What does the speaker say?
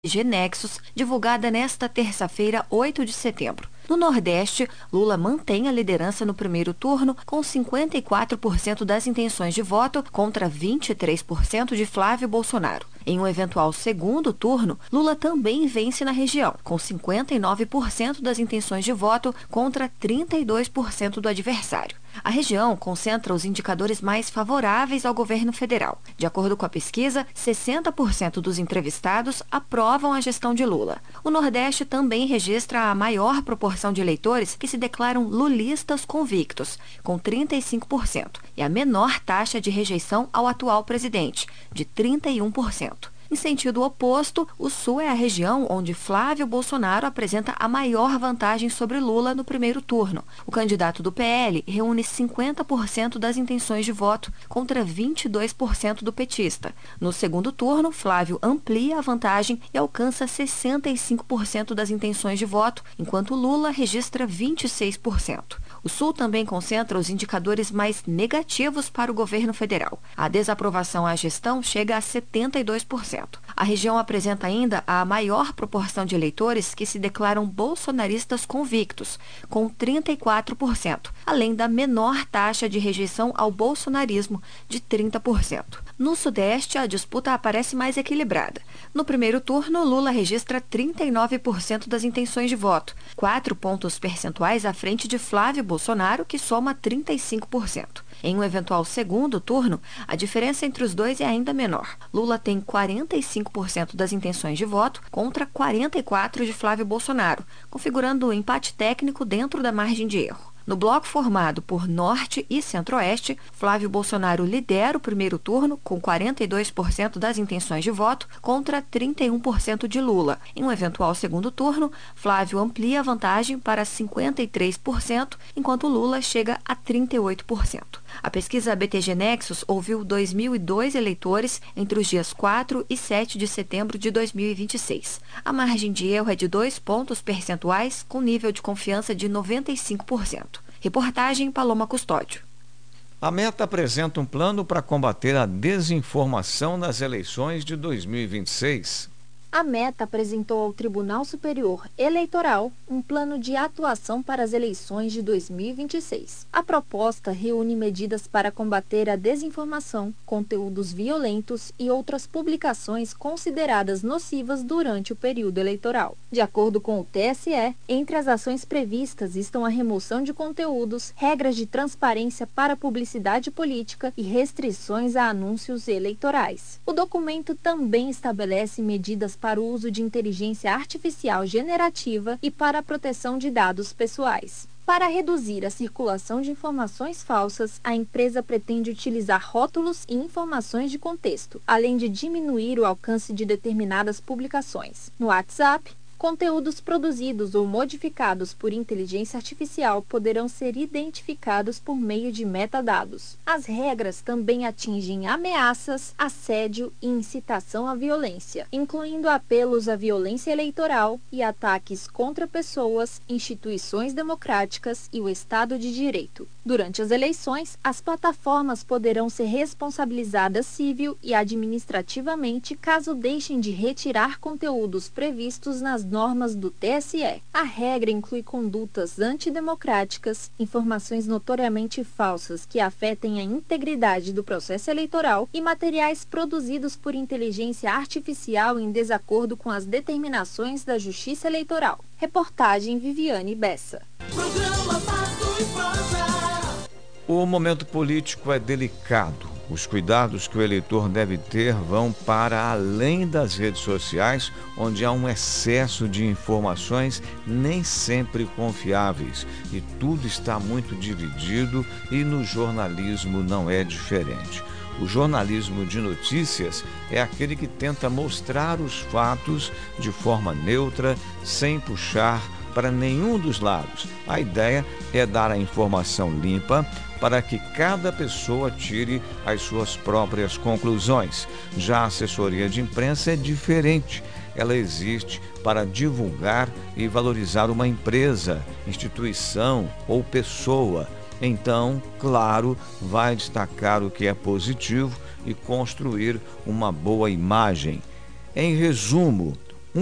Nexus, divulgada nesta terça-feira, 8 de setembro. No Nordeste, Lula mantém a liderança no primeiro turno, com 54% das intenções de voto contra 23% de Flávio Bolsonaro. Em um eventual segundo turno, Lula também vence na região, com 59% das intenções de voto contra 32% do adversário. A região concentra os indicadores mais favoráveis ao governo federal. De acordo com a pesquisa, 60% dos entrevistados aprovam a gestão de Lula. O Nordeste também registra a maior proporção de eleitores que se declaram lulistas convictos, com 35%, e a menor taxa de rejeição ao atual presidente, de 31%. Em sentido oposto, o Sul é a região onde Flávio Bolsonaro apresenta a maior vantagem sobre Lula no primeiro turno. O candidato do PL reúne 50% das intenções de voto contra 22% do petista. No segundo turno, Flávio amplia a vantagem e alcança 65% das intenções de voto, enquanto Lula registra 26%. O Sul também concentra os indicadores mais negativos para o governo federal. A desaprovação à gestão chega a 72%. A região apresenta ainda a maior proporção de eleitores que se declaram bolsonaristas convictos, com 34%, além da menor taxa de rejeição ao bolsonarismo, de 30%. No Sudeste, a disputa aparece mais equilibrada. No primeiro turno, Lula registra 39% das intenções de voto, 4 pontos percentuais à frente de Flávio Bolsonaro, que soma 35%. Em um eventual segundo turno, a diferença entre os dois é ainda menor. Lula tem 45% das intenções de voto contra 44% de Flávio Bolsonaro, configurando um empate técnico dentro da margem de erro. No bloco formado por Norte e Centro-Oeste, Flávio Bolsonaro lidera o primeiro turno com 42% das intenções de voto contra 31% de Lula. Em um eventual segundo turno, Flávio amplia a vantagem para 53%, enquanto Lula chega a 38%. A pesquisa BTG Nexus ouviu 2.002 eleitores entre os dias 4 e 7 de setembro de 2026. A margem de erro é de 2 pontos percentuais, com nível de confiança de 95%. Reportagem Paloma Custódio. A Meta apresenta um plano para combater a desinformação nas eleições de 2026. A Meta apresentou ao Tribunal Superior Eleitoral um plano de atuação para as eleições de 2026. A proposta reúne medidas para combater a desinformação, conteúdos violentos e outras publicações consideradas nocivas durante o período eleitoral. De acordo com o TSE, entre as ações previstas estão a remoção de conteúdos, regras de transparência para publicidade política e restrições a anúncios eleitorais. O documento também estabelece medidas para o uso de inteligência artificial generativa e para a proteção de dados pessoais. Para reduzir a circulação de informações falsas, a empresa pretende utilizar rótulos e informações de contexto, além de diminuir o alcance de determinadas publicações. No WhatsApp, conteúdos produzidos ou modificados por inteligência artificial poderão ser identificados por meio de metadados. As regras também atingem ameaças, assédio e incitação à violência, incluindo apelos à violência eleitoral e ataques contra pessoas, instituições democráticas e o Estado de Direito. Durante as eleições, as plataformas poderão ser responsabilizadas civil e administrativamente caso deixem de retirar conteúdos previstos nas normas do TSE. A regra inclui condutas antidemocráticas, informações notoriamente falsas que afetem a integridade do processo eleitoral e materiais produzidos por inteligência artificial em desacordo com as determinações da Justiça Eleitoral. Reportagem Viviane Bessa. O momento político é delicado. Os cuidados que o eleitor deve ter vão para além das redes sociais, onde há um excesso de informações nem sempre confiáveis. E tudo está muito dividido e no jornalismo não é diferente. O jornalismo de notícias é aquele que tenta mostrar os fatos de forma neutra, sem puxar para nenhum dos lados. A ideia é dar a informação limpa para que cada pessoa tire as suas próprias conclusões. Já a assessoria de imprensa é diferente. Ela existe para divulgar e valorizar uma empresa, instituição ou pessoa. Então, claro, vai destacar o que é positivo e construir uma boa imagem. Em resumo,